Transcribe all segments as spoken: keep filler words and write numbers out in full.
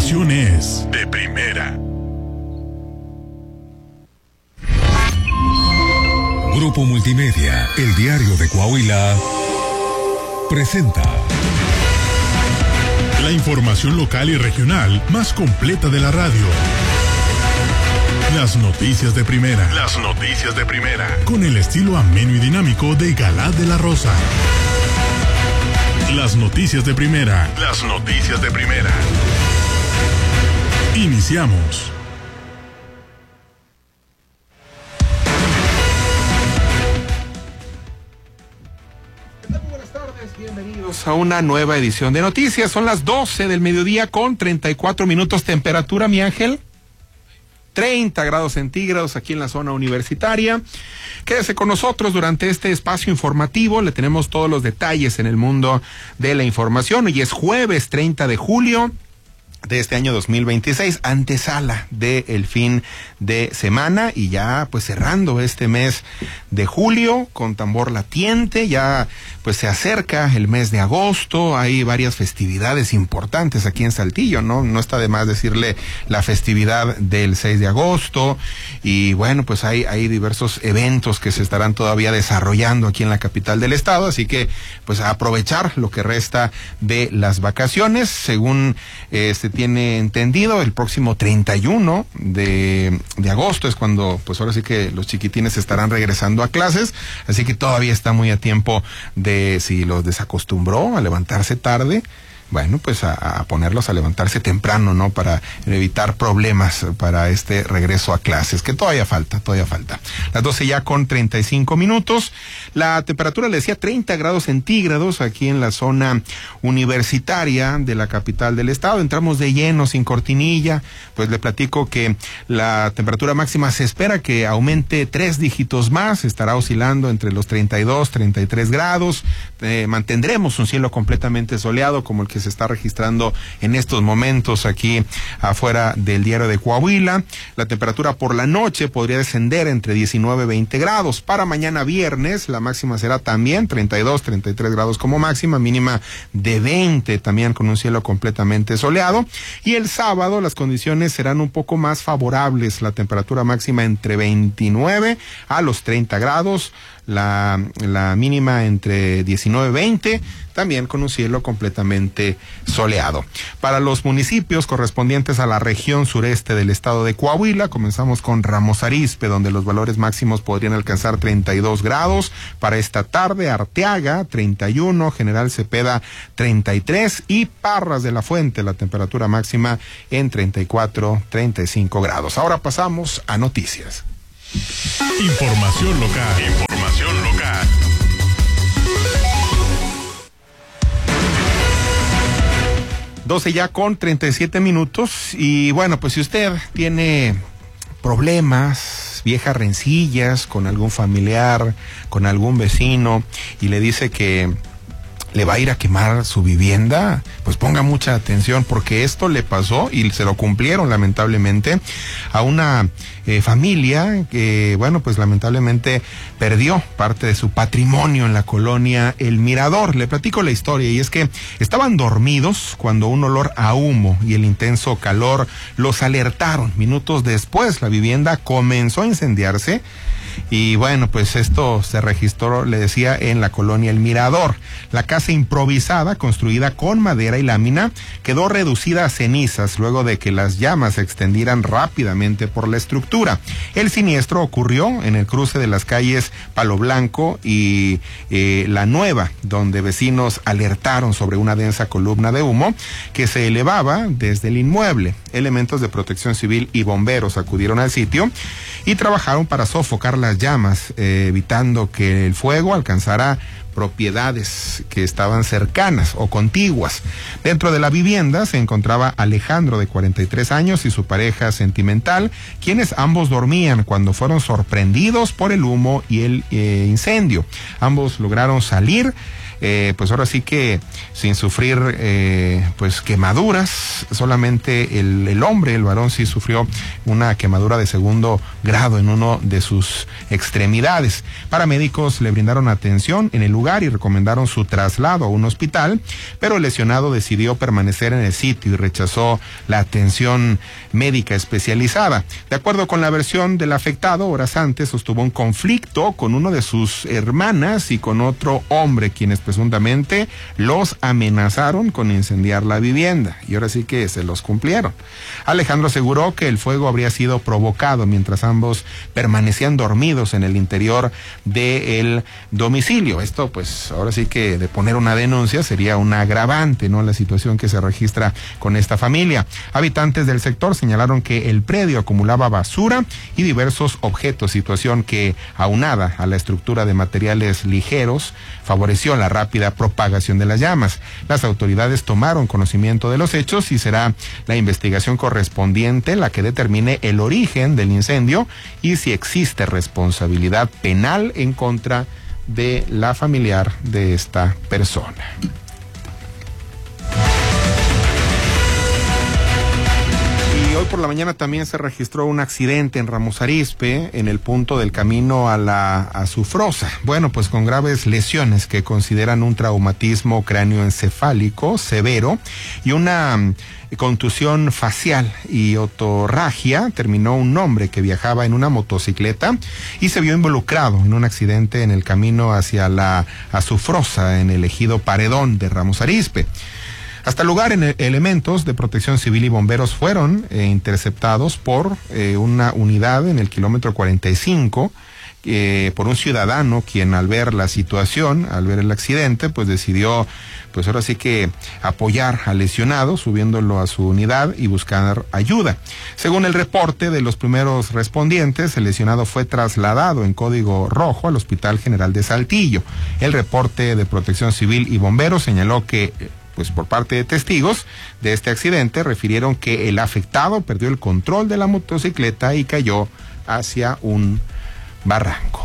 información es de primera. Grupo Multimedia, el diario de Coahuila, presenta la información local y regional más completa de la radio. Las noticias de primera. Las noticias de primera. Con el estilo ameno y dinámico de Galá de la Rosa. Las noticias de primera. Las noticias de primera. Iniciamos. Bienvenidos a una nueva edición de noticias. Son las doce del mediodía con treinta y cuatro minutos. Temperatura, mi Ángel, treinta grados centígrados aquí en la zona universitaria. Quédese con nosotros durante este espacio informativo. Le tenemos todos los detalles en el mundo de la información. Hoy es jueves treinta de julio de este año dos mil veintiséis, antesala de el fin de semana y ya pues cerrando este mes de julio con tambor latiente. Ya pues se acerca el mes de agosto, hay varias festividades importantes aquí en Saltillo, ¿no? No está de más decirle la festividad del seis de agosto y bueno, pues hay, hay diversos eventos que se estarán todavía desarrollando aquí en la capital del estado, así que pues a aprovechar lo que resta de las vacaciones. Según eh, se tiene entendido, el próximo treinta y uno de, de agosto es cuando pues ahora sí que los chiquitines estarán regresando a clases, así que todavía está muy a tiempo de si los desacostumbró a levantarse tarde, bueno, pues a, a ponerlos a levantarse temprano, ¿no? Para evitar problemas para este regreso a clases, que todavía falta, todavía falta. Las doce ya con treinta y cinco minutos. La temperatura, le decía, treinta grados centígrados aquí en la zona universitaria de la capital del estado. Entramos de lleno, sin cortinilla. Pues le platico que la temperatura máxima se espera que aumente tres dígitos más. Estará oscilando entre los treinta y dos, treinta y tres grados. Eh, mantendremos un cielo completamente soleado como el que se está registrando en estos momentos aquí afuera del diario de Coahuila. La temperatura por la noche podría descender entre diecinueve y veinte grados. Para mañana viernes la máxima será también treinta y dos, treinta y tres grados como máxima, mínima de veinte, también con un cielo completamente soleado. Y el sábado las condiciones serán un poco más favorables, la temperatura máxima entre veintinueve a los treinta grados, la, la mínima entre diecinueve y veinte, también con un cielo completamente soleado. Para los municipios correspondientes a la región sureste del estado de Coahuila, comenzamos con Ramos Arizpe, donde los valores máximos podrían alcanzar treinta y dos grados. Para esta tarde, Arteaga, treinta y uno, General Cepeda, treinta y tres, y Parras de la Fuente, la temperatura máxima en treinta y cuatro, treinta y cinco grados. Ahora pasamos a noticias. Información local. Información local. doce ya con treinta y siete minutos. Y bueno, pues si usted tiene problemas, viejas rencillas con algún familiar, con algún vecino, y le dice que le va a ir a quemar su vivienda, pues ponga mucha atención, porque esto le pasó y se lo cumplieron lamentablemente a una eh, familia que, bueno, pues lamentablemente perdió parte de su patrimonio en la colonia El Mirador. Le platico la historia, y es que estaban dormidos cuando un olor a humo y el intenso calor los alertaron. Minutos después la vivienda comenzó a incendiarse. Y bueno, pues esto se registró, le decía, en la colonia El Mirador. La casa improvisada, construida con madera y lámina, quedó reducida a cenizas luego de que las llamas se extendieran rápidamente por la estructura. El siniestro ocurrió en el cruce de las calles Palo Blanco y eh, La Nueva, donde vecinos alertaron sobre una densa columna de humo que se elevaba desde el inmueble. Elementos de protección civil y bomberos acudieron al sitio y trabajaron para sofocar las llamas, eh, evitando que el fuego alcanzara propiedades que estaban cercanas o contiguas. Dentro de la vivienda se encontraba Alejandro, de cuarenta y tres años, y su pareja sentimental, quienes ambos dormían cuando fueron sorprendidos por el humo y el eh, incendio. Ambos lograron salir, eh, pues ahora sí que sin sufrir eh, pues quemaduras. Solamente el, el hombre, el varón, sí sufrió una quemadura de segundo grado en uno de sus extremidades. Paramédicos le brindaron atención en el lugar lugar y recomendaron su traslado a un hospital, pero el lesionado decidió permanecer en el sitio y rechazó la atención médica especializada. De acuerdo con la versión del afectado, horas antes sostuvo un conflicto con uno de sus hermanas y con otro hombre, quienes presuntamente los amenazaron con incendiar la vivienda, y ahora sí que se los cumplieron. Alejandro aseguró que el fuego habría sido provocado mientras ambos permanecían dormidos en el interior del domicilio. Esto, pues, ahora sí que de poner una denuncia sería un agravante, ¿no?, la situación que se registra con esta familia. Habitantes del sector señalaron que el predio acumulaba basura y diversos objetos, situación que, aunada a la estructura de materiales ligeros, favoreció la rápida propagación de las llamas. Las autoridades tomaron conocimiento de los hechos y será la investigación correspondiente la que determine el origen del incendio y si existe responsabilidad penal en contra de la familiar de esta persona. Y hoy por la mañana también se registró un accidente en Ramos Arizpe, en el punto del camino a la Azufrosa. Bueno, pues con graves lesiones que consideran un traumatismo cráneoencefálico severo y una contusión facial y otorragia, terminó un hombre que viajaba en una motocicleta y se vio involucrado en un accidente en el camino hacia la Azufrosa, en el ejido Paredón de Ramos Arizpe. Hasta el lugar, en elementos de protección civil y bomberos fueron eh, interceptados por eh, una unidad en el kilómetro cuarenta y cinco, eh, por un ciudadano quien, al ver la situación, al ver el accidente, pues decidió, pues ahora sí que apoyar al lesionado, subiéndolo a su unidad y buscar ayuda. Según el reporte de los primeros respondientes, el lesionado fue trasladado en código rojo al Hospital General de Saltillo. El reporte de protección civil y bomberos señaló que, pues por parte de testigos de este accidente, refirieron que el afectado perdió el control de la motocicleta y cayó hacia un barranco.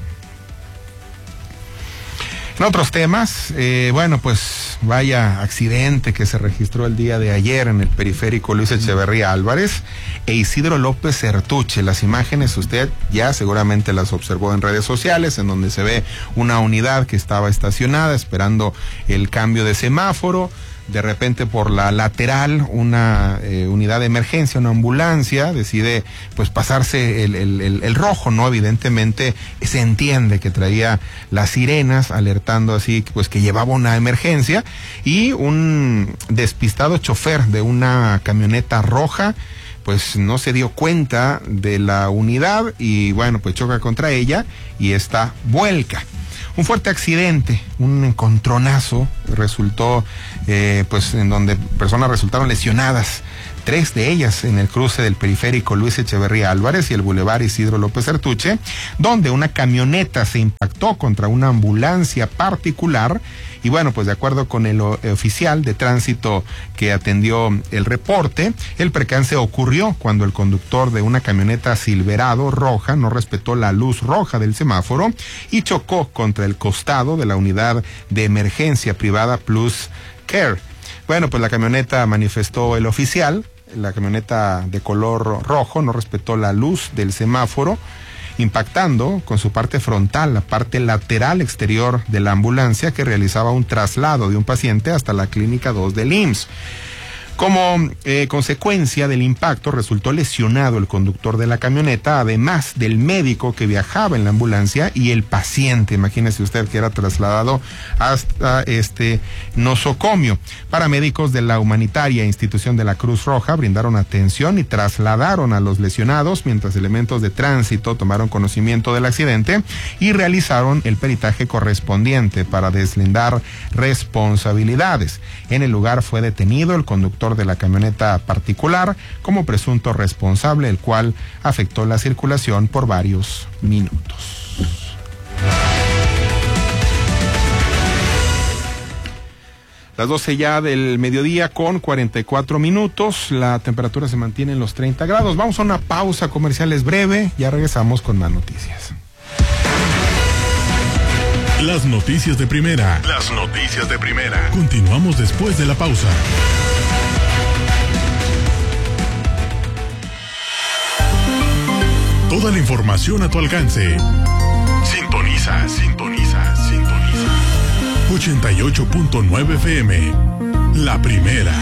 En otros temas, eh, bueno, pues vaya accidente que se registró el día de ayer en el periférico Luis Echeverría Álvarez e Isidro López Sertuche. Las imágenes usted ya seguramente las observó en redes sociales, en donde se ve una unidad que estaba estacionada esperando el cambio de semáforo. De repente, por la lateral, una eh, unidad de emergencia, una ambulancia, decide pues pasarse el, el, el, el rojo, ¿no? Evidentemente se entiende que traía las sirenas alertando así, pues que llevaba una emergencia, y un despistado chofer de una camioneta roja pues no se dio cuenta de la unidad y bueno, pues choca contra ella y esta vuelca. Un fuerte accidente, un encontronazo resultó, eh, pues en donde personas resultaron lesionadas, tres de ellas en el cruce del periférico Luis Echeverría Álvarez y el bulevar Isidro López Sertuche, donde una camioneta se impactó contra una ambulancia particular. Y bueno, pues de acuerdo con el oficial de tránsito que atendió el reporte, el percance ocurrió cuando el conductor de una camioneta Silverado roja no respetó la luz roja del semáforo y chocó contra el costado de la unidad de emergencia privada Plus Care. Bueno, pues la camioneta, manifestó el oficial, la camioneta de color rojo no respetó la luz del semáforo, impactando con su parte frontal la parte lateral exterior de la ambulancia que realizaba un traslado de un paciente hasta la clínica dos del I M S S. Como eh, consecuencia del impacto resultó lesionado el conductor de la camioneta, además del médico que viajaba en la ambulancia y el paciente. Imagínese usted que era trasladado hasta este nosocomio. Paramédicos de la humanitaria institución de la Cruz Roja brindaron atención y trasladaron a los lesionados, mientras elementos de tránsito tomaron conocimiento del accidente y realizaron el peritaje correspondiente para deslindar responsabilidades. En el lugar fue detenido el conductor de la camioneta particular como presunto responsable, el cual afectó la circulación por varios minutos. Las doce ya del mediodía con cuarenta y cuatro minutos, la temperatura se mantiene en los treinta grados. Vamos a una pausa comercial, es breve, ya regresamos con más noticias. Las noticias de primera. Las noticias de primera. Continuamos después de la pausa. Toda la información a tu alcance. Sintoniza, sintoniza, sintoniza. ochenta y ocho punto nueve F M. La primera.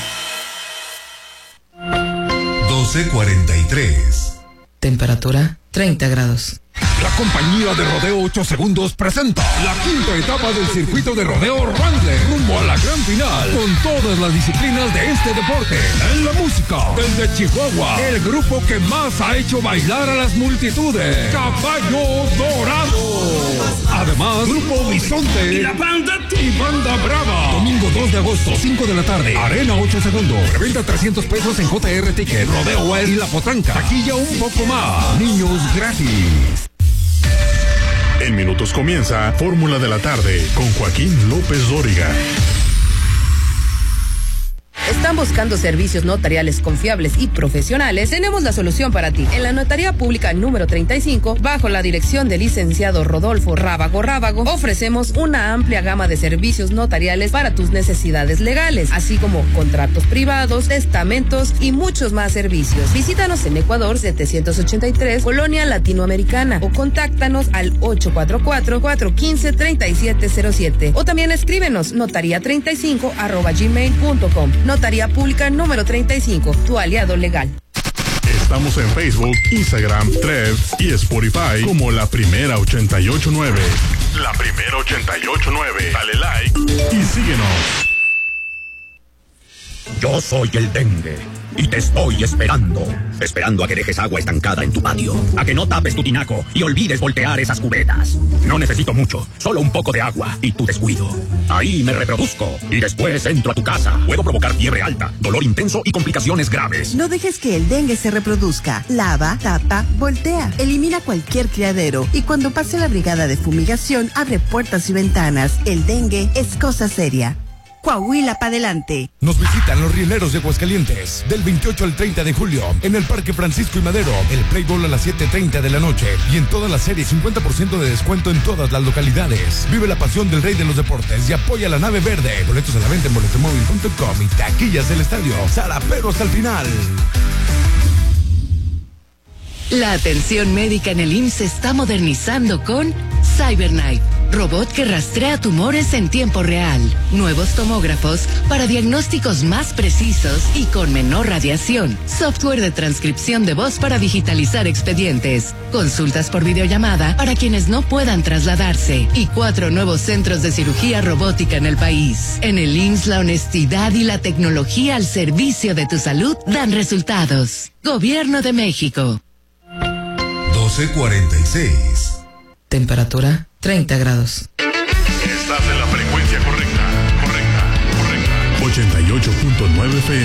doce cuarenta y tres. Temperatura treinta grados. La compañía de Rodeo ocho Segundos presenta la quinta etapa del circuito de rodeo Wrangler, rumbo a la gran final, con todas las disciplinas de este deporte. En la música, desde Chihuahua, el grupo que más ha hecho bailar a las multitudes, Caballo Dorado. Además, Grupo Bisonte y la banda y Banda Brava. Domingo dos de agosto, cinco de la tarde, Arena ocho Segundos. Reventa trescientos pesos en J R Ticket, Rodeo West y La Potranca. Taquilla un poco más. Niños gratis. En minutos comienza Fórmula de la Tarde con Joaquín López Dóriga. ¿Están buscando servicios notariales confiables y profesionales? Tenemos la solución para ti. En la Notaría Pública número treinta y cinco, bajo la dirección del licenciado Rodolfo Rábago Rábago, ofrecemos una amplia gama de servicios notariales para tus necesidades legales, así como contratos privados, testamentos y muchos más servicios. Visítanos en Ecuador setecientos ochenta y tres, Colonia Latinoamericana, o contáctanos al ocho cuatro cuatro, cuatro uno cinco, tres siete cero siete, o también escríbenos notaría treinta y cinco arroba gmail punto com. Notaría Pública número treinta y cinco, tu aliado legal. Estamos en Facebook, Instagram, Threads y Spotify como La Primera ochenta y ocho nueve. La Primera ochenta y ocho nueve. Dale like y síguenos. Yo soy el dengue y te estoy esperando. Esperando a que dejes agua estancada en tu patio, a que no tapes tu tinaco y olvides voltear esas cubetas. No necesito mucho, solo un poco de agua y tu descuido. Ahí me reproduzco y después entro a tu casa. Puedo provocar fiebre alta, dolor intenso y complicaciones graves. No dejes que el dengue se reproduzca. Lava, tapa, voltea. Elimina cualquier criadero y cuando pase la brigada de fumigación, abre puertas y ventanas. El dengue es cosa seria. Coahuila para adelante. Nos visitan los rieleros de Aguascalientes del veintiocho al treinta de julio en el Parque Francisco y Madero. El Play Bowl a las siete treinta de la noche y en todas las series cincuenta por ciento de descuento en todas las localidades. Vive la pasión del rey de los deportes y apoya la nave verde. Boletos a la venta en boletomóvil punto com y taquillas del estadio. Zarapero hasta el final. La atención médica en el I M S S se está modernizando con CyberKnife, robot que rastrea tumores en tiempo real. Nuevos tomógrafos para diagnósticos más precisos y con menor radiación. Software de transcripción de voz para digitalizar expedientes. Consultas por videollamada para quienes no puedan trasladarse. Y cuatro nuevos centros de cirugía robótica en el país. En el I M S S la honestidad y la tecnología al servicio de tu salud dan resultados. Gobierno de México. doce cuarenta y seis. Temperatura treinta grados. Estás en la frecuencia correcta. Correcta, correcta. ochenta y ocho punto nueve F M.